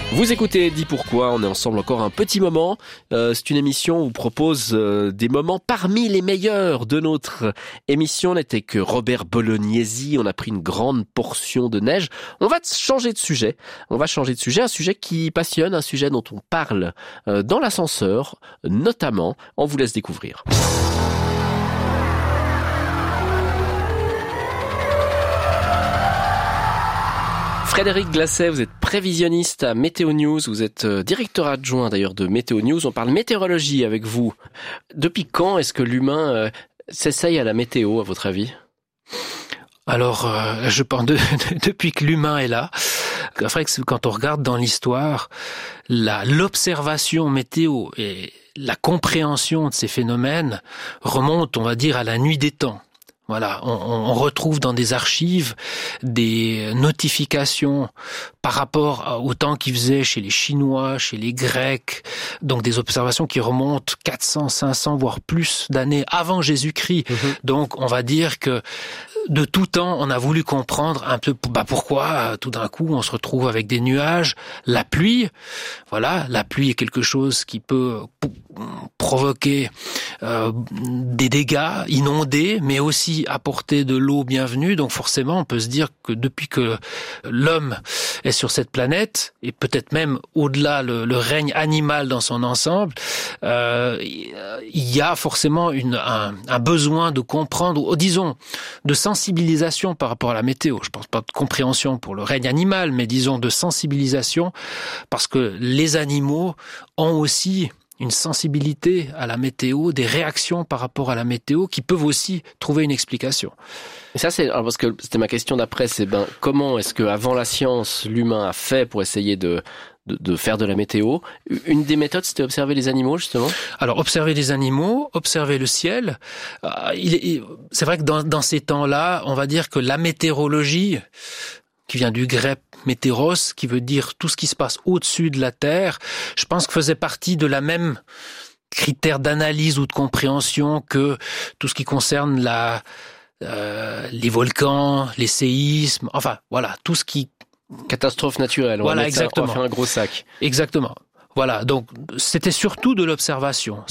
Vous écoutez Dis Pourquoi, on est ensemble encore un petit moment. C'est une émission où on vous propose des moments parmi les meilleurs de notre émission. On n'était que Robert Bolognesi, on a pris une grande portion de neige. On va changer de sujet. Un sujet qui passionne, un sujet dont on parle dans l'ascenseur, notamment. On vous laisse découvrir. Frédéric Glasset, vous êtes prévisionniste à Météo News, vous êtes directeur adjoint d'ailleurs de Météo News, on parle météorologie avec vous. Depuis quand est-ce que l'humain s'essaye à la météo, à votre avis ? Alors, je pense depuis que l'humain est là. C'est vrai que quand on regarde dans l'histoire, l'observation météo et la compréhension de ces phénomènes remontent, on va dire, à la nuit des temps. Voilà, on retrouve dans des archives des notifications par rapport au temps qu'il faisait chez les Chinois, chez les Grecs, donc des observations qui remontent 400, 500, voire plus d'années avant Jésus-Christ. Donc on va dire que de tout temps, on a voulu comprendre un peu pourquoi tout d'un coup on se retrouve avec des nuages, la pluie. Voilà, la pluie est quelque chose qui peut provoquer des dégâts, inonder, mais aussi apporter de l'eau bienvenue. Donc forcément, on peut se dire que depuis que l'homme est sur cette planète, et peut-être même au-delà le règne animal dans son ensemble, il y a forcément un besoin de comprendre, ou disons, de sensibilisation par rapport à la météo. Je pense pas de compréhension pour le règne animal, mais disons de sensibilisation, parce que les animaux ont aussi une sensibilité à la météo, des réactions par rapport à la météo qui peuvent aussi trouver une explication. Et ça, parce que c'était ma question d'après, c'est comment est-ce que avant la science, l'humain a fait pour essayer de faire de la météo. Une des méthodes, c'était observer les animaux, justement. Alors, observer les animaux, observer le ciel. C'est vrai que dans ces temps-là, on va dire que la météorologie, qui vient du grec météros, qui veut dire tout ce qui se passe au-dessus de la Terre, je pense que faisait partie de la même critère d'analyse ou de compréhension que tout ce qui concerne les volcans, les séismes, enfin voilà, tout ce qui... Catastrophe naturelle, voilà, exactement. On va faire un gros sac. Exactement. Voilà, donc c'était surtout de l'observation.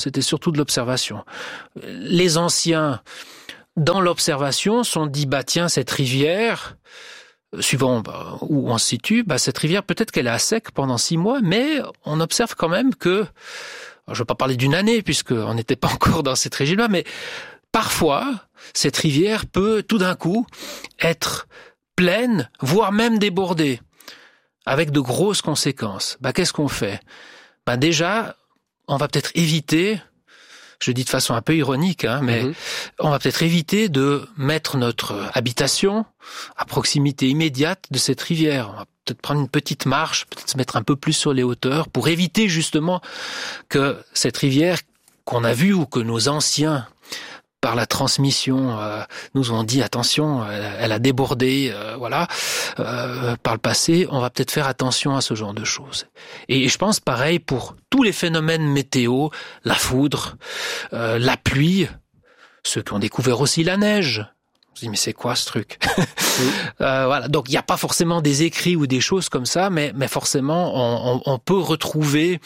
Les anciens, dans l'observation, se sont dit, tiens, cette rivière... Suivant où on se situe, cette rivière, peut-être qu'elle est à sec pendant 6 mois, mais on observe quand même que, je ne vais pas parler d'une année, puisqu'on n'était pas encore dans cette région-là, mais parfois, cette rivière peut tout d'un coup être pleine, voire même débordée, avec de grosses conséquences. Qu'est-ce qu'on fait ? Déjà, on va peut-être éviter... Je dis de façon un peu ironique, mais on va peut-être éviter de mettre notre habitation à proximité immédiate de cette rivière. On va peut-être prendre une petite marche, peut-être se mettre un peu plus sur les hauteurs pour éviter justement que cette rivière qu'on a vue ou que nos anciens, par la transmission, nous ont dit attention, elle a débordé, par le passé, on va peut-être faire attention à ce genre de choses. Et je pense pareil pour tous les phénomènes météo, la foudre, la pluie, ceux qui ont découvert aussi la neige. On se dit mais c'est quoi ce truc ? Voilà, donc il n'y a pas forcément des écrits ou des choses comme ça, mais forcément on peut retrouver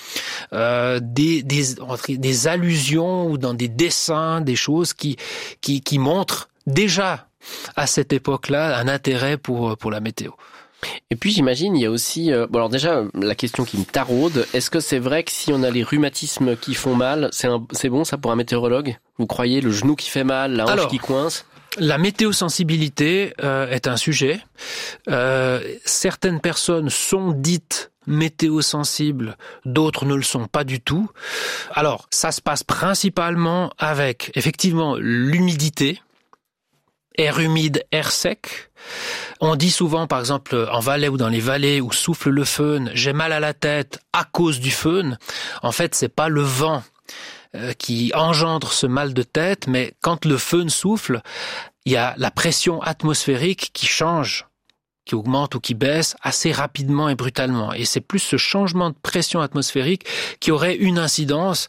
des allusions ou dans des dessins, des choses qui montrent déjà à cette époque-là un intérêt pour la météo. Et puis j'imagine il y a aussi alors déjà la question qui me taraude, est-ce que c'est vrai que si on a les rhumatismes qui font mal, c'est bon ça pour un météorologue ? Vous croyez le genou qui fait mal, la hanche qui coince ? La météosensibilité est un sujet. Certaines personnes sont dites météosensibles, d'autres ne le sont pas du tout. Alors, ça se passe principalement avec, effectivement, l'humidité, air humide, air sec. On dit souvent, par exemple, en Valais ou dans les vallées où souffle le föhn, j'ai mal à la tête à cause du föhn. En fait, c'est pas le vent qui engendre ce mal de tête, mais quand le föhn souffle, il y a la pression atmosphérique qui change qui augmente ou qui baisse assez rapidement et brutalement. Et c'est plus ce changement de pression atmosphérique qui aurait une incidence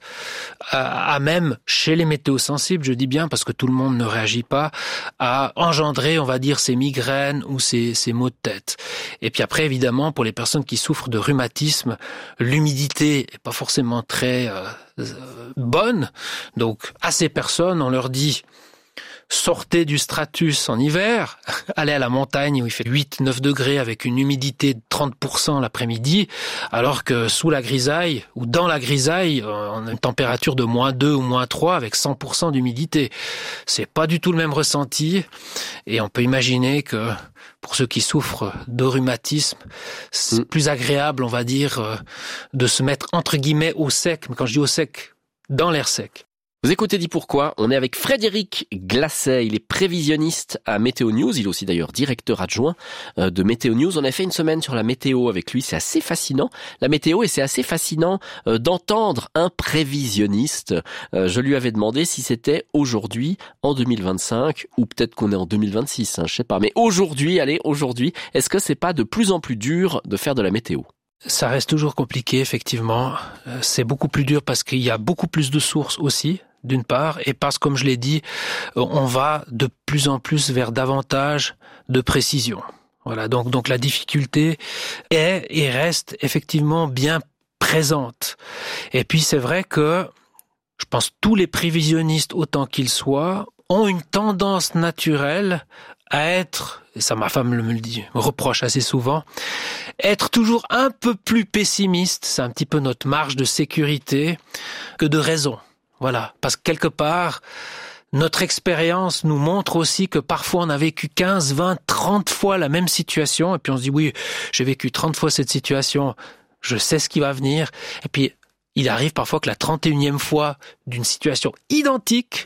à même chez les météosensibles, je dis bien parce que tout le monde ne réagit pas, à engendrer, on va dire, ces migraines ou ces maux de tête. Et puis après, évidemment, pour les personnes qui souffrent de rhumatisme, l'humidité est pas forcément très bonne. Donc à ces personnes, on leur dit: sortez du stratus en hiver, allez à la montagne où il fait 8-9 degrés avec une humidité de 30% l'après-midi, alors que sous la grisaille ou dans la grisaille, on a une température de -2 ou -3 avec 100% d'humidité. C'est pas du tout le même ressenti et on peut imaginer que pour ceux qui souffrent de rhumatisme, c'est plus agréable, on va dire, de se mettre entre guillemets au sec. Mais quand je dis au sec, dans l'air sec. Vous écoutez Dis Pourquoi, on est avec Frédéric Glasset, il est prévisionniste à Météo News, il est aussi d'ailleurs directeur adjoint de Météo News. On a fait une semaine sur la météo avec lui, c'est assez fascinant, la météo, et c'est assez fascinant d'entendre un prévisionniste. Je lui avais demandé si c'était aujourd'hui, en 2025, ou peut-être qu'on est en 2026, je sais pas, mais aujourd'hui, est-ce que c'est pas de plus en plus dur de faire de la météo ? Ça reste toujours compliqué, effectivement. C'est beaucoup plus dur parce qu'il y a beaucoup plus de sources aussi, d'une part, et parce, comme je l'ai dit, on va de plus en plus vers davantage de précision. Voilà, donc la difficulté est et reste effectivement bien présente. Et puis c'est vrai que, je pense, tous les prévisionnistes, autant qu'ils soient, ont une tendance naturelle à être, et ça ma femme me le dit, me reproche assez souvent, être toujours un peu plus pessimiste, c'est un petit peu notre marge de sécurité, que de raison. Voilà, parce que quelque part, notre expérience nous montre aussi que parfois on a vécu 15, 20, 30 fois la même situation, et puis on se dit oui, j'ai vécu 30 fois cette situation, je sais ce qui va venir, et puis il arrive parfois que la 31e fois d'une situation identique,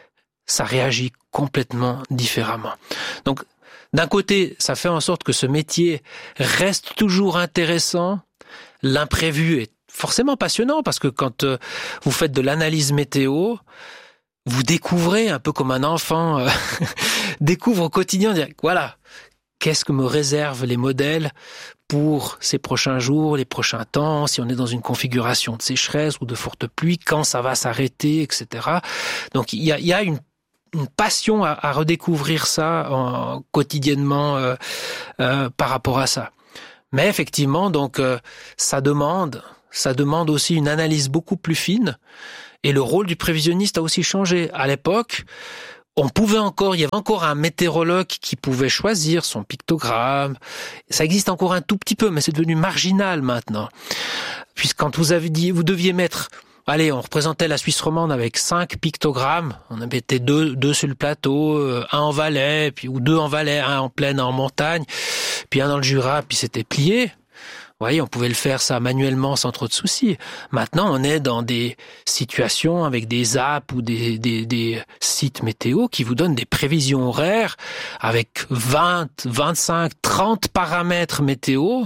ça réagit complètement différemment. Donc, d'un côté, ça fait en sorte que ce métier reste toujours intéressant. L'imprévu est forcément passionnant parce que quand vous faites de l'analyse météo, vous découvrez un peu comme un enfant découvre au quotidien, voilà, qu'est-ce que me réservent les modèles pour ces prochains jours, les prochains temps, si on est dans une configuration de sécheresse ou de forte pluie, quand ça va s'arrêter, etc. Donc il y a une passion à redécouvrir ça quotidiennement par rapport à ça. Mais effectivement, donc ça demande aussi une analyse beaucoup plus fine. Et le rôle du prévisionniste a aussi changé. À l'époque, il y avait encore un météorologue qui pouvait choisir son pictogramme. Ça existe encore un tout petit peu, mais c'est devenu marginal maintenant. Puisque quand vous deviez mettre, allez, on représentait la Suisse romande avec 5 pictogrammes. On en mettait deux sur le plateau, un en Valais, ou 2 en Valais, un en plaine, un en montagne, puis un dans le Jura, puis c'était plié. Vous voyez, on pouvait le faire ça manuellement sans trop de soucis. Maintenant, on est dans des situations avec des apps ou des sites météo qui vous donnent des prévisions horaires avec 20, 25, 30 paramètres météo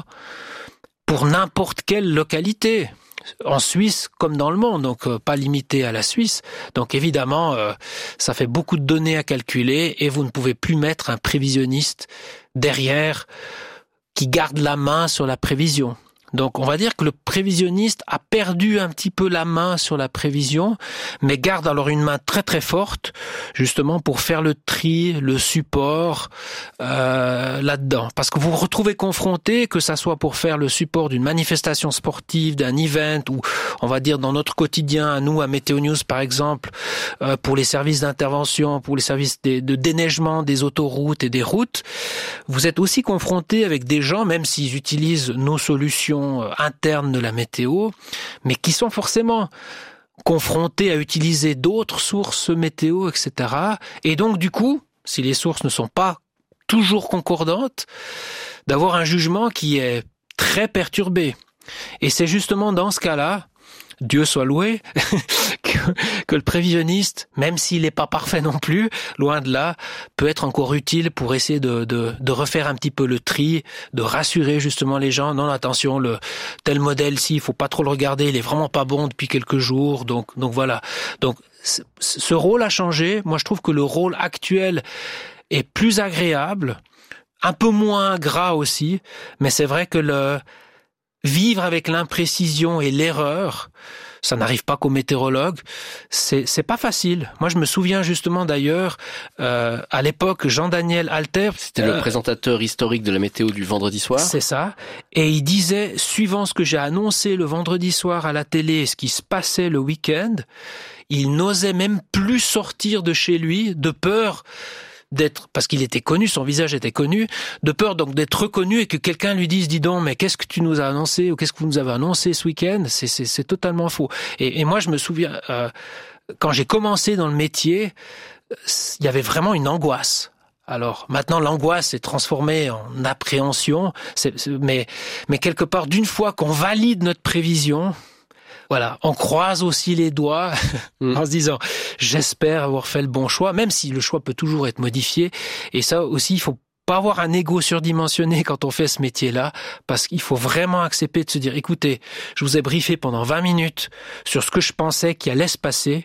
pour n'importe quelle localité. En Suisse comme dans le monde, donc pas limité à la Suisse. Donc évidemment, ça fait beaucoup de données à calculer et vous ne pouvez plus mettre un prévisionniste derrière qui garde la main sur la prévision. Donc on va dire que le prévisionniste a perdu un petit peu la main sur la prévision, mais garde alors une main très très forte, justement pour faire le tri, le support là-dedans. Parce que vous vous retrouvez confronté, que ça soit pour faire le support d'une manifestation sportive, d'un event, ou on va dire dans notre quotidien, à nous, à Météo News par exemple, pour les services d'intervention, pour les services de déneigement des autoroutes et des routes, vous êtes aussi confronté avec des gens, même s'ils utilisent nos solutions internes de la météo, mais qui sont forcément confrontés à utiliser d'autres sources météo, etc. Et donc, du coup, si les sources ne sont pas toujours concordantes, d'avoir un jugement qui est très perturbé. Et c'est justement dans ce cas-là, Dieu soit loué, que le prévisionniste, même s'il n'est pas parfait non plus, loin de là, peut être encore utile pour essayer de refaire un petit peu le tri, de rassurer justement les gens. Non, attention, le tel modèle-ci, il faut pas trop le regarder, il est vraiment pas bon depuis quelques jours. Donc voilà. Donc ce rôle a changé. Moi, je trouve que le rôle actuel est plus agréable, un peu moins gras aussi, mais c'est vrai que le vivre avec l'imprécision et l'erreur, ça n'arrive pas qu'aux météorologues, c'est pas facile. Moi, je me souviens justement d'ailleurs, à l'époque, Jean-Daniel Alter... C'était le présentateur historique de la météo du vendredi soir. C'est ça. Et il disait, suivant ce que j'ai annoncé le vendredi soir à la télé, ce qui se passait le week-end, il n'osait même plus sortir de chez lui, de peur parce qu'il était connu, son visage était connu, de peur donc d'être reconnu et que quelqu'un lui dise, dis donc, mais qu'est-ce que tu nous as annoncé ou qu'est-ce que vous nous avez annoncé ce week-end? C'est totalement faux. Et moi, je me souviens, quand j'ai commencé dans le métier, il y avait vraiment une angoisse. Alors maintenant, l'angoisse est transformée en appréhension, mais quelque part, d'une fois qu'on valide notre prévision, voilà, on croise aussi les doigts en se disant j'espère avoir fait le bon choix, même si le choix peut toujours être modifié. Et ça aussi, il faut pas avoir un ego surdimensionné quand on fait ce métier-là, parce qu'il faut vraiment accepter de se dire écoutez, je vous ai briefé pendant 20 minutes sur ce que je pensais qui allait se passer.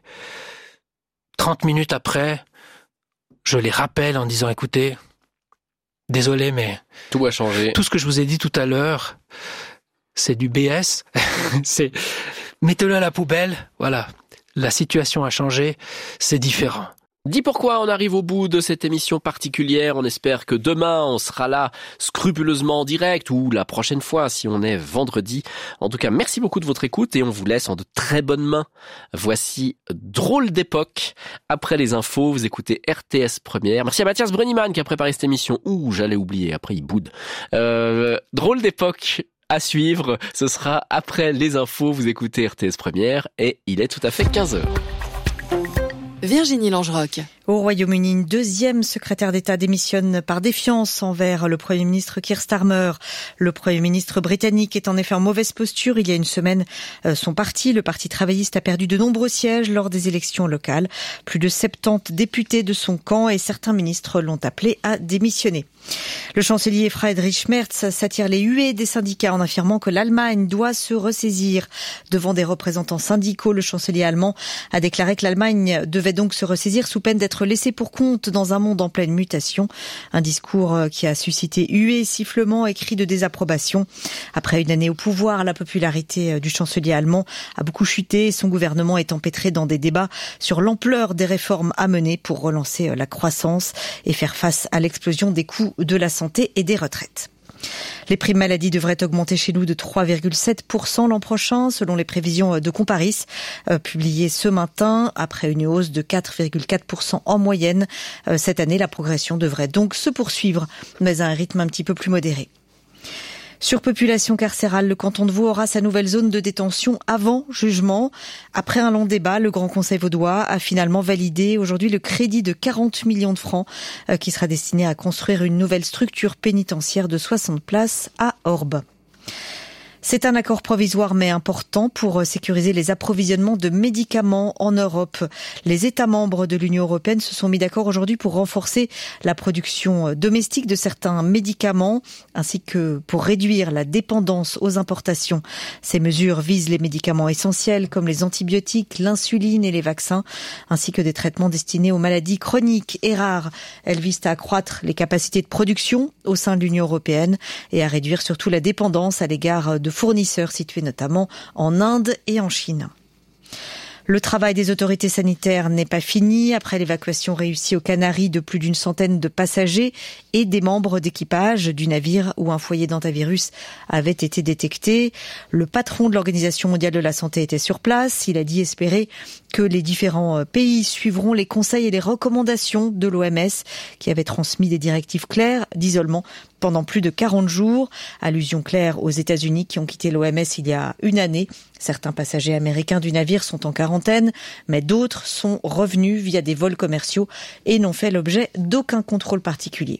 30 minutes après, je les rappelle en disant écoutez, désolé, mais tout a changé. Tout ce que je vous ai dit tout à l'heure, c'est du BS. Mettez-le à la poubelle. Voilà. La situation a changé. C'est différent. Dis pourquoi, on arrive au bout de cette émission particulière. On espère que demain, on sera là scrupuleusement en direct ou la prochaine fois si on est vendredi. En tout cas, merci beaucoup de votre écoute et on vous laisse en de très bonnes mains. Voici Drôle d'époque. Après les infos, vous écoutez RTS Première. Merci à Mathias Brunniman qui a préparé cette émission. J'allais oublier. Après, il boude. Drôle d'époque. À suivre, ce sera après les infos, vous écoutez RTS Première et il est tout à fait 15h. Virginie Langerock. Au Royaume-Uni, une deuxième secrétaire d'État démissionne par défiance envers le Premier ministre Keir Starmer. Le Premier ministre britannique est en effet en mauvaise posture. Il y a une semaine, son parti, le Parti travailliste, a perdu de nombreux sièges lors des élections locales. Plus de 70 députés de son camp et certains ministres l'ont appelé à démissionner. Le chancelier Friedrich Merz s'attire les huées des syndicats en affirmant que l'Allemagne doit se ressaisir. Devant des représentants syndicaux, le chancelier allemand a déclaré que l'Allemagne devait donc se ressaisir sous peine d'être laissée pour compte dans un monde en pleine mutation. Un discours qui a suscité huées, sifflements et cris de désapprobation. Après une année au pouvoir, la popularité du chancelier allemand a beaucoup chuté. Son gouvernement est empêtré dans des débats sur l'ampleur des réformes à mener pour relancer la croissance et faire face à l'explosion des coûts de la santé et des retraites. Les primes maladie devraient augmenter chez nous de 3,7% l'an prochain, selon les prévisions de Comparis, publiées ce matin, après une hausse de 4,4% en moyenne. Cette année, la progression devrait donc se poursuivre, mais à un rythme un petit peu plus modéré. Surpopulation carcérale, le canton de Vaud aura sa nouvelle zone de détention avant jugement. Après un long débat, le Grand Conseil vaudois a finalement validé aujourd'hui le crédit de 40 millions de francs qui sera destiné à construire une nouvelle structure pénitentiaire de 60 places à Orbe. C'est un accord provisoire mais important pour sécuriser les approvisionnements de médicaments en Europe. Les États membres de l'Union européenne se sont mis d'accord aujourd'hui pour renforcer la production domestique de certains médicaments ainsi que pour réduire la dépendance aux importations. Ces mesures visent les médicaments essentiels comme les antibiotiques, l'insuline et les vaccins ainsi que des traitements destinés aux maladies chroniques et rares. Elles visent à accroître les capacités de production au sein de l'Union européenne et à réduire surtout la dépendance à l'égard de fournisseurs situés notamment en Inde et en Chine. Le travail des autorités sanitaires n'est pas fini. Après l'évacuation réussie aux Canaries de plus d'une centaine de passagers et des membres d'équipage du navire où un foyer d'hantavirus avait été détecté, le patron de l'Organisation mondiale de la santé était sur place. Il a dit espérer que les différents pays suivront les conseils et les recommandations de l'OMS qui avait transmis des directives claires d'isolement pendant plus de 40 jours. Allusion claire aux États-Unis qui ont quitté l'OMS il y a une année. Certains passagers américains du navire sont en quarantaine, mais d'autres sont revenus via des vols commerciaux et n'ont fait l'objet d'aucun contrôle particulier.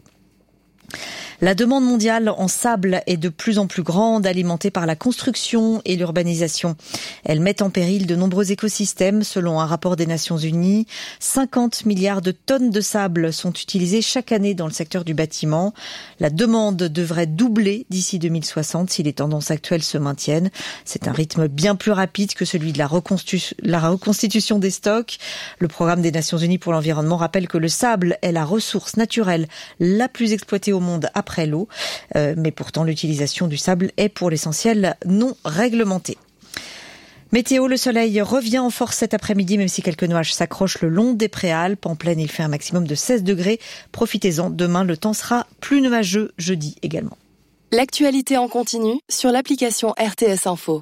La demande mondiale en sable est de plus en plus grande, alimentée par la construction et l'urbanisation. Elle met en péril de nombreux écosystèmes. Selon un rapport des Nations Unies, 50 milliards de tonnes de sable sont utilisées chaque année dans le secteur du bâtiment. La demande devrait doubler d'ici 2060 si les tendances actuelles se maintiennent. C'est un rythme bien plus rapide que celui de la reconstitution des stocks. Le programme des Nations Unies pour l'environnement rappelle que le sable est la ressource naturelle la plus exploitée au monde après après l'eau. Mais pourtant, l'utilisation du sable est pour l'essentiel non réglementée. Météo, le soleil revient en force cet après-midi, même si quelques nuages s'accrochent le long des Préalpes. En plaine, il fait un maximum de 16 degrés. Profitez-en, demain, le temps sera plus nuageux, jeudi également. L'actualité en continu sur l'application RTS Info.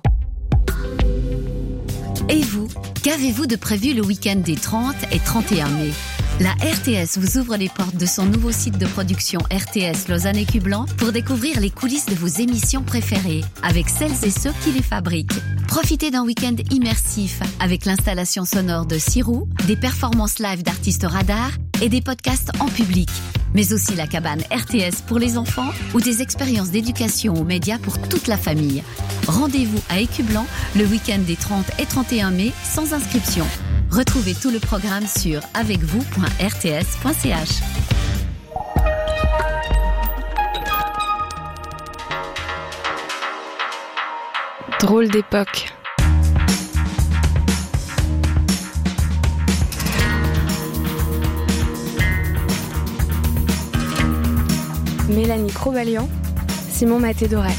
Et vous, qu'avez-vous de prévu le week-end des 30 et 31 mai ? La RTS vous ouvre les portes de son nouveau site de production RTS Lausanne et Cublan pour découvrir les coulisses de vos émissions préférées avec celles et ceux qui les fabriquent. Profitez d'un week-end immersif avec l'installation sonore de Sirou, des performances live d'artistes radars et des podcasts en public. Mais aussi la cabane RTS pour les enfants ou des expériences d'éducation aux médias pour toute la famille. Rendez-vous à Écublan le week-end des 30 et 31 mai sans inscription. Retrouvez tout le programme sur avecvous.rts.ch. Drôle d'époque. Mélanie Crobalian, Simon Maté-Doré.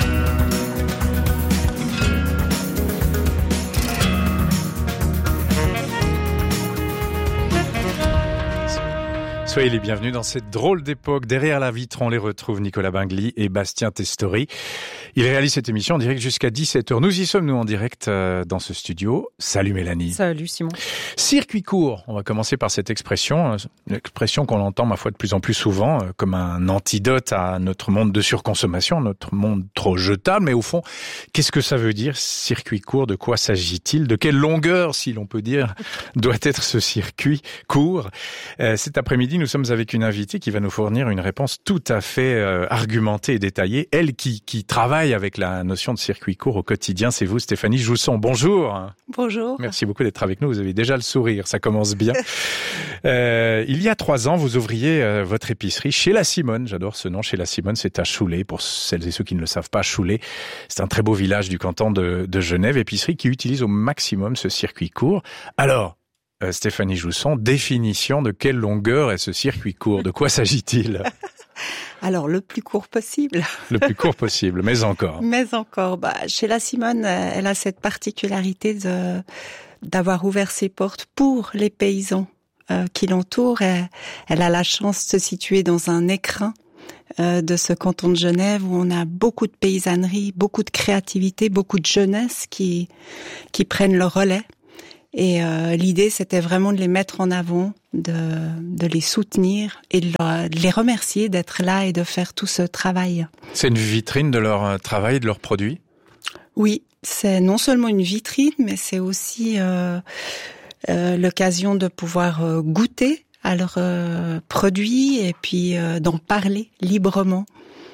Soyez les bienvenus dans cette drôle d'époque. Derrière la vitre, on les retrouve Nicolas Bingli et Bastien Testori. Ils réalisent cette émission en direct jusqu'à 17h. Nous y sommes, nous, en direct dans ce studio. Salut Mélanie. Salut Simon. Circuit court. On va commencer par cette expression. Une expression qu'on entend, ma foi, de plus en plus souvent, comme un antidote à notre monde de surconsommation, notre monde trop jetable. Mais au fond, qu'est-ce que ça veut dire, circuit court? De quoi s'agit-il? De quelle longueur, si l'on peut dire, doit être ce circuit court? Cet après-midi, nous sommes avec une invitée qui va nous fournir une réponse tout à fait argumentée et détaillée. Elle qui travaille avec la notion de circuit court au quotidien, c'est vous, Stéphanie Jousson. Bonjour. Bonjour. Merci beaucoup d'être avec nous. Vous avez déjà le sourire, ça commence bien. Il y a 3 ans, vous ouvriez votre épicerie chez La Simone. J'adore ce nom, chez La Simone. C'est à Choulé. Pour celles et ceux qui ne le savent pas, Choulé, c'est un très beau village du canton de Genève. Épicerie qui utilise au maximum ce circuit court. Alors, Stéphanie Jousson, définition de quelle longueur est ce circuit court? De quoi s'agit-il? Alors, le plus court possible. Le plus court possible, mais encore. Mais encore. Chez La Simone, elle a cette particularité d'avoir ouvert ses portes pour les paysans qui l'entourent. Elle a la chance de se situer dans un écrin de ce canton de Genève où on a beaucoup de paysannerie, beaucoup de créativité, beaucoup de jeunesse qui prennent le relais. Et l'idée, c'était vraiment de les mettre en avant, de les soutenir et de les remercier d'être là et de faire tout ce travail. C'est une vitrine de leur travail, de leurs produits? Oui, c'est non seulement une vitrine, mais c'est aussi l'occasion de pouvoir goûter à leurs produits et puis d'en parler librement.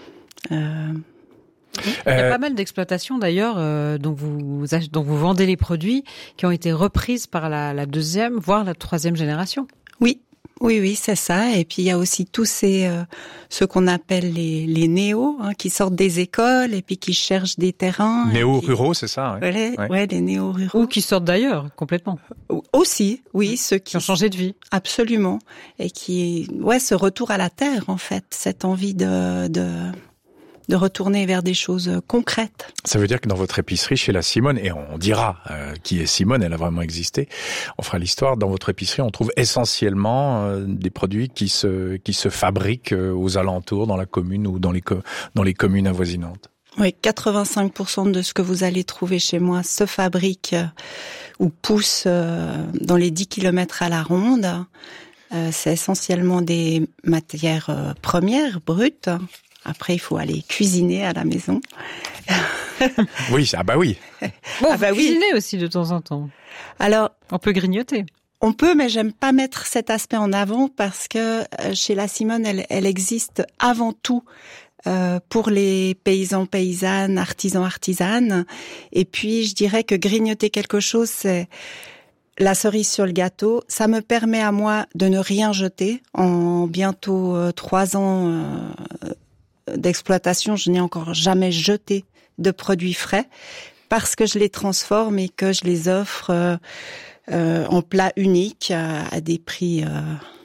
Il y a pas mal d'exploitations d'ailleurs dont vous vendez les produits qui ont été reprises par la deuxième, voire la troisième génération. Oui, c'est ça. Et puis il y a aussi tous ceux qu'on appelle les néos, qui sortent des écoles et puis qui cherchent des terrains. Néo-ruraux, c'est ça? Ouais, les néo-ruraux. Ou qui sortent d'ailleurs, complètement. Aussi, oui, ceux qui ont changé de vie. Absolument. Et ce retour à la terre, en fait, cette envie de retourner vers des choses concrètes. Ça veut dire que dans votre épicerie chez La Simone, et on dira qui est Simone, elle a vraiment existé, on fera l'histoire, dans votre épicerie on trouve essentiellement des produits qui se fabriquent aux alentours, dans la commune ou dans les communes avoisinantes. Oui, 85% de ce que vous allez trouver chez moi se fabrique ou pousse dans les 10 km à la ronde. C'est essentiellement des matières premières, brutes. Après, il faut aller cuisiner à la maison. Oui, oui. Bon, cuisiner aussi de temps en temps. Alors, on peut grignoter. On peut, mais j'aime pas mettre cet aspect en avant parce que chez La Simone, elle existe avant tout pour les paysans, paysannes, artisans, artisanes. Et puis, je dirais que grignoter quelque chose, c'est la cerise sur le gâteau. Ça me permet à moi de ne rien jeter. En bientôt 3 ans d'exploitation, je n'ai encore jamais jeté de produits frais parce que je les transforme et que je les offre en plat unique à des prix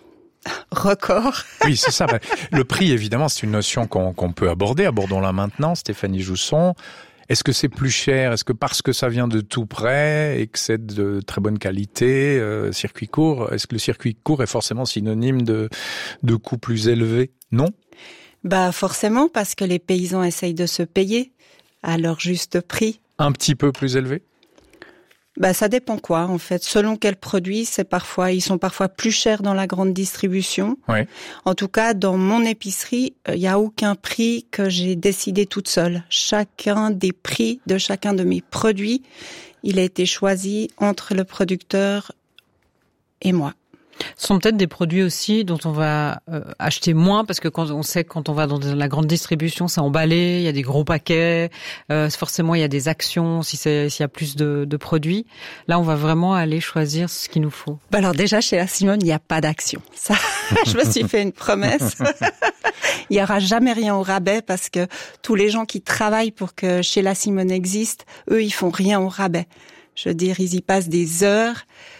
record. Oui, c'est ça. Le prix, évidemment, c'est une notion qu'on peut aborder. Abordons-la maintenant, Stéphanie Jousson. Est-ce que c'est plus cher? Est-ce que parce que ça vient de tout près et que c'est de très bonne qualité, circuit court, est-ce que le circuit court est forcément synonyme de coûts plus élevés? Non? Forcément, parce que les paysans essayent de se payer à leur juste prix. Un petit peu plus élevé? Ça dépend quoi, en fait. Selon quel produit, ils sont parfois plus chers dans la grande distribution. Oui. En tout cas, dans mon épicerie, il n'y a aucun prix que j'ai décidé toute seule. Chacun des prix de chacun de mes produits, il a été choisi entre le producteur et moi. Ce sont peut-être des produits aussi dont on va acheter moins, parce que quand on va dans la grande distribution, c'est emballé, il y a des gros paquets, forcément il y a des actions s'il y a plus de produits. Là, on va vraiment aller choisir ce qu'il nous faut. Alors déjà, chez la Simone, il n'y a pas d'action. Ça, je me suis fait une promesse. Il n'y aura jamais rien au rabais, parce que tous les gens qui travaillent pour que chez la Simone existe, eux, ils font rien au rabais. Je veux dire, ils y passent des heures.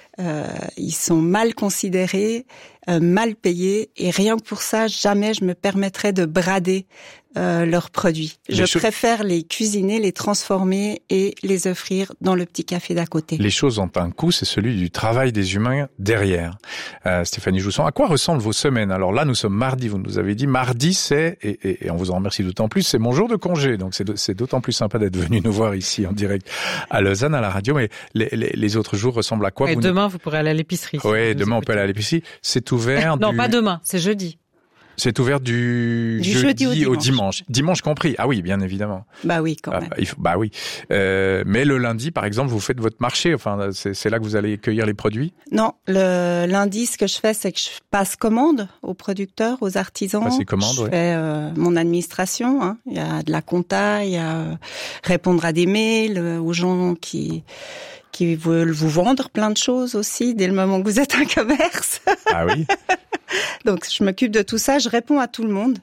Ils sont mal considérés, mal payés, et rien que pour ça, jamais je me permettrais de brader leurs produits. Je préfère les cuisiner, les transformer et les offrir dans le petit café d'à côté. Les choses ont un coût, c'est celui du travail des humains derrière. Stéphanie Jousson, à quoi ressemblent vos semaines? Alors là, nous sommes mardi, vous nous avez dit. Mardi, c'est, et on vous en remercie d'autant plus, c'est mon jour de congé. Donc c'est d'autant plus sympa d'être venu nous voir ici en direct à Lausanne, à la radio. Mais les autres jours ressemblent à quoi? Et demain, vous pourrez aller à l'épicerie. Oui, demain on peut aller à l'épicerie. C'est ouvert Non, pas demain, c'est jeudi. C'est ouvert du jeudi au dimanche. Dimanche compris. Ah oui, bien évidemment. Oui, quand même. Oui. Mais le lundi, par exemple, vous faites votre marché. Enfin, c'est là que vous allez cueillir les produits? Non, le lundi, ce que je fais, c'est que je passe commande aux producteurs, aux artisans. Passer commande, je fais mon administration. Hein. Il y a de la compta, il y a répondre à des mails aux gens qui veulent vous vendre plein de choses aussi, dès le moment que vous êtes un commerce. Ah oui. Donc, je m'occupe de tout ça, je réponds à tout le monde.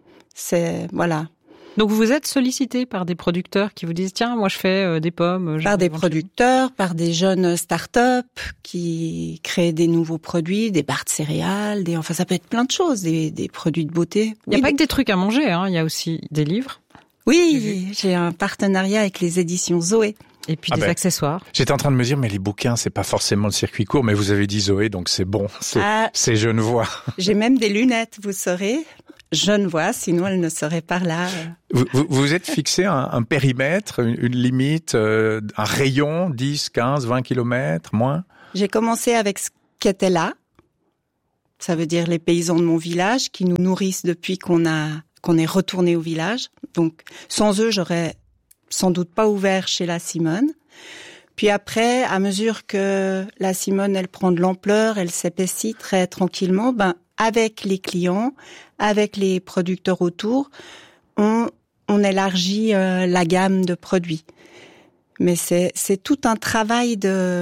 Voilà. Donc, vous êtes sollicité par des producteurs qui vous disent, tiens, moi, je fais des pommes. Par des producteurs, par des jeunes start-up qui créent des nouveaux produits, des barres de céréales, ça peut être plein de choses, des produits de beauté. Il n'y a pas que des trucs à manger, hein. Il y a aussi des livres. Oui, j'ai un partenariat avec les éditions Zoé. Et puis des accessoires. J'étais en train de me dire, mais les bouquins, c'est pas forcément le circuit court, mais vous avez dit Zoé, donc c'est bon, c'est Genevois. J'ai même des lunettes, vous saurez. Genevois, sinon elle ne serait pas là. Vous êtes fixé un périmètre, une limite, un rayon, 10, 15, 20 kilomètres, moins? J'ai commencé avec ce qui était là. Ça veut dire les paysans de mon village qui nous nourrissent depuis qu'on est retourné au village. Donc, sans eux, j'aurais sans doute pas ouvert chez la Simone. Puis après, à mesure que la Simone, elle prend de l'ampleur, elle s'épaissit très tranquillement, avec les clients, avec les producteurs autour, on élargit la gamme de produits. Mais c'est tout un travail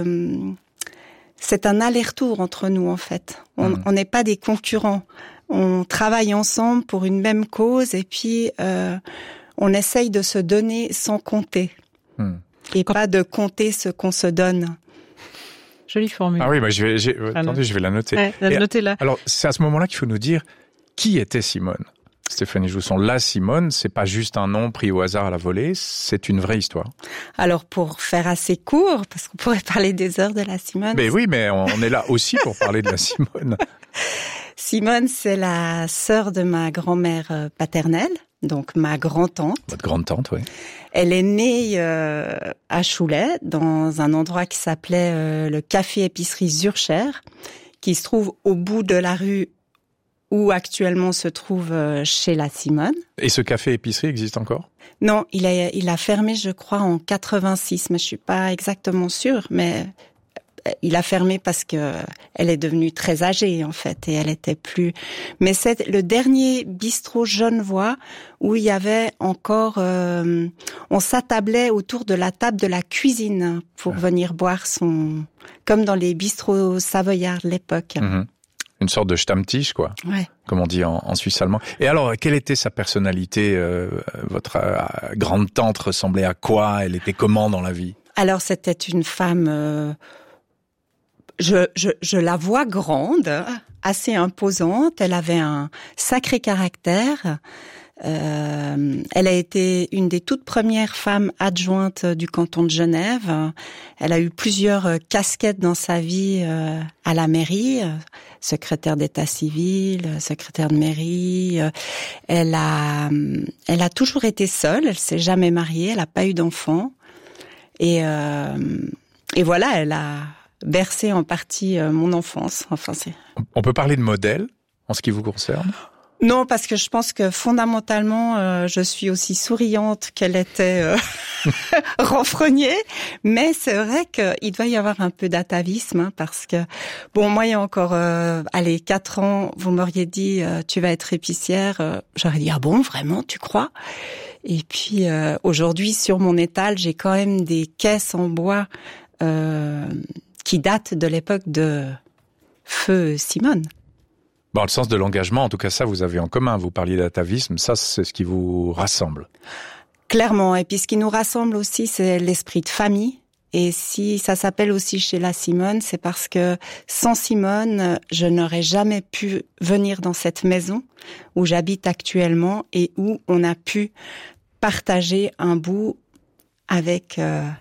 c'est un aller-retour entre nous, en fait. On n'est pas des concurrents. On travaille ensemble pour une même cause, et puis on essaye de se donner sans compter. Et pas de compter ce qu'on se donne. Jolie formule. Ah oui, attendez, je vais la noter. Notez-la. Alors, c'est à ce moment-là qu'il faut nous dire qui était Simone. Stéphanie Jousson, la Simone, c'est pas juste un nom pris au hasard à la volée, c'est une vraie histoire. Alors, pour faire assez court, parce qu'on pourrait parler des heures de la Simone. Mais oui, mais on est là aussi pour parler de la Simone. Simone, c'est la sœur de ma grand-mère paternelle, donc ma grand-tante. Votre grand-tante, oui. Elle est née à Choulais, dans un endroit qui s'appelait le Café-Épicerie Zurcher, qui se trouve au bout de la rue où actuellement se trouve chez la Simone. Et ce café-épicerie existe encore? Non, il a fermé, je crois, en 86, mais je suis pas exactement sûre, mais il a fermé parce que elle est devenue très âgée, en fait, et elle était plus... Mais c'est le dernier bistrot genevois où il y avait encore... on s'attablait autour de la table de la cuisine pour venir boire comme dans les bistrots savoyards de l'époque. Mmh. Une sorte de Stammtisch, quoi. Ouais. Comme on dit en suisse allemand. Et alors, quelle était sa personnalité? Votre grande-tante ressemblait à quoi? Elle était comment dans la vie? Alors, c'était une femme... Je la vois grande, assez imposante. Elle avait un sacré caractère. Elle a été une des toutes premières femmes adjointes du canton de Genève. Elle a eu plusieurs casquettes dans sa vie à la mairie, secrétaire d'état civil, secrétaire de mairie. Elle a toujours été seule, elle s'est jamais mariée, elle n'a pas eu d'enfant. Et voilà, elle a bercé en partie mon enfance. Enfin, On peut parler de modèle en ce qui vous concerne ? Non, parce que je pense que fondamentalement, je suis aussi souriante qu'elle était renfrognée. Mais c'est vrai qu'il doit y avoir un peu d'atavisme, hein, parce que, bon, moi, il y a encore, 4 ans, vous m'auriez dit, tu vas être épicière. J'aurais dit, ah bon, vraiment, tu crois ? Et puis, aujourd'hui, sur mon étal, j'ai quand même des caisses en bois qui datent de l'époque de Feu Simone. Bon, le sens de l'engagement, en tout cas ça, vous avez en commun. Vous parliez d'atavisme, ça c'est ce qui vous rassemble. Clairement, et puis ce qui nous rassemble aussi, c'est l'esprit de famille. Et si ça s'appelle aussi Sheila Simone, c'est parce que sans Simone, je n'aurais jamais pu venir dans cette maison où j'habite actuellement et où on a pu partager un bout avec...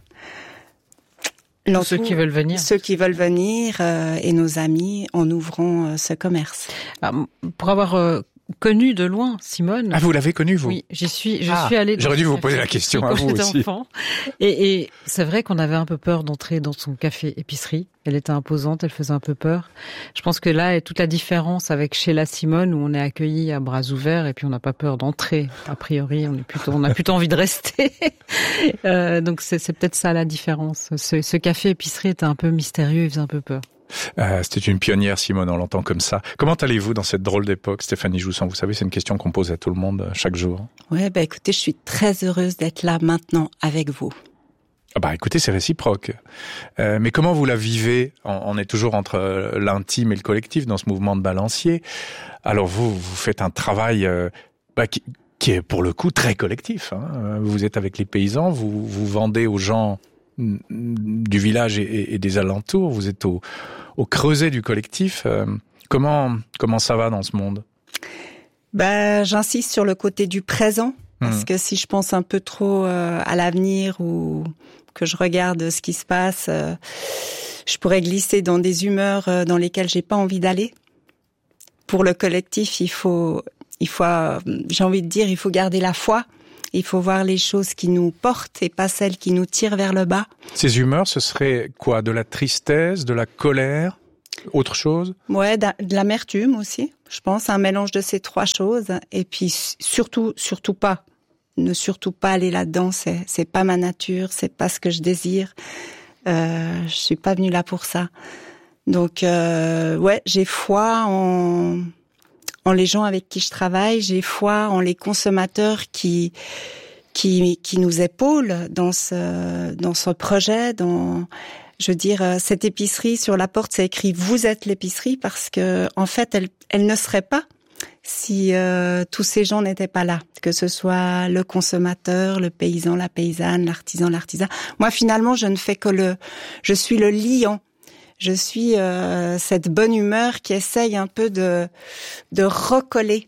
Ceux qui veulent venir. Ceux qui veulent venir et nos amis en ouvrant ce commerce. Alors, pour avoir connu de loin Simone. Ah, vous l'avez connue, vous ? Oui, je suis allée. J'aurais dû vous poser la question à vous aussi. Enfant. Et c'est vrai qu'on avait un peu peur d'entrer dans son café épicerie. Elle était imposante, elle faisait un peu peur. Je pense que là est toute la différence avec Sheila Simone où on est accueilli à bras ouverts et puis on n'a pas peur d'entrer. A priori, on a plutôt envie de rester. Donc c'est peut-être ça la différence. Ce café épicerie était un peu mystérieux, il faisait un peu peur. C'était une pionnière, Simone, on l'entend comme ça. Comment allez-vous dans cette drôle d'époque, Stéphanie Joussan ? Vous savez, c'est une question qu'on pose à tout le monde chaque jour. Ouais, écoutez, je suis très heureuse d'être là maintenant avec vous. Ah écoutez, c'est réciproque. Mais comment vous la vivez ? On est toujours entre l'intime et le collectif dans ce mouvement de balancier. Alors vous faites un travail qui est pour le coup très collectif. Hein. Vous êtes avec les paysans, vous vendez aux gens du village et des alentours, vous êtes au creuset du collectif. Comment ça va dans ce monde ? J'insiste sur le côté du présent, parce que si je pense un peu trop à l'avenir ou que je regarde ce qui se passe, je pourrais glisser dans des humeurs dans lesquelles j'ai pas envie d'aller. Pour le collectif, il faut, j'ai envie de dire, il faut garder la foi. Il faut voir les choses qui nous portent et pas celles qui nous tirent vers le bas. Ces humeurs, ce serait quoi ? De la tristesse, de la colère, autre chose ? Ouais, de l'amertume aussi, je pense, un mélange de ces 3 choses. Et puis surtout pas, ne surtout pas aller là-dedans. C'est pas ma nature, c'est pas ce que je désire. Je suis pas venue là pour ça. Donc j'ai foi en les gens avec qui je travaille, j'ai foi en les consommateurs qui nous épaulent dans ce projet, je veux dire, cette épicerie sur la porte, c'est écrit vous êtes l'épicerie parce que en fait elle ne serait pas si tous ces gens n'étaient pas là, que ce soit le consommateur, le paysan, la paysanne, l'artisan. Moi finalement, je suis le liant. Je suis cette bonne humeur qui essaye un peu de recoller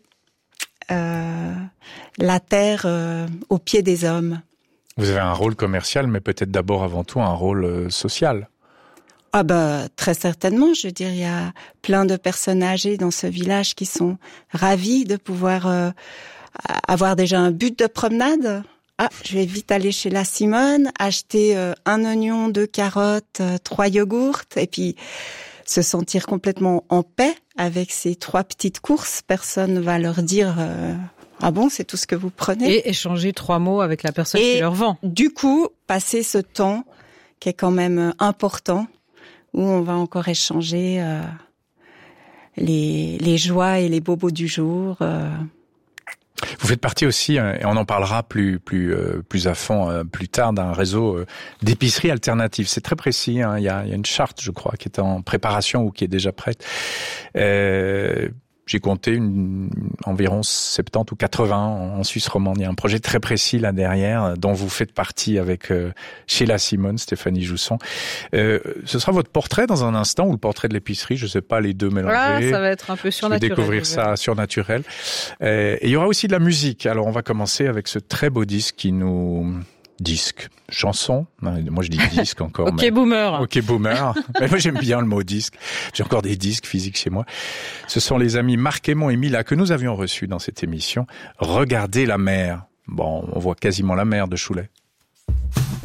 la terre aux pieds des hommes. Vous avez un rôle commercial, mais peut-être d'abord avant tout un rôle social. Très certainement. Je veux dire, il y a plein de personnes âgées dans ce village qui sont ravies de pouvoir avoir déjà un but de promenade. Je vais vite aller chez la Simone, acheter un oignon, 2 carottes, 3 yogourts, et puis se sentir complètement en paix avec ces 3 petites courses. Personne va leur dire ah bon, c'est tout ce que vous prenez. Et échanger 3 mots avec la personne qui leur vend. Du coup, passer ce temps qui est quand même important, où on va encore échanger les joies et les bobos du jour. Vous faites partie aussi, et on en parlera plus à fond plus tard, d'un réseau d'épiceries alternatives. C'est très précis, hein. Il y a une charte, je crois, qui est en préparation ou qui est déjà prête. J'ai compté environ 70 ou 80 en Suisse romande. Il y a un projet très précis là derrière, dont vous faites partie avec Sheila Simone, Stéphanie Jousson. Ce sera votre portrait dans un instant, ou le portrait de l'épicerie, je sais pas, les deux mélangés. Ah, ça va être un peu surnaturel. Je vais découvrir ça surnaturel. Et il y aura aussi de la musique. Alors on va commencer avec ce très beau disque qui nous... chanson. Moi je dis disque encore. Ok, boomer. Ok, boomer. Mais moi j'aime bien le mot disque. J'ai encore des disques physiques chez moi. Ce sont les amis Marc Aymon et Mila que nous avions reçus dans cette émission. Regardez la mer. Bon, on voit quasiment la mer de Chouley.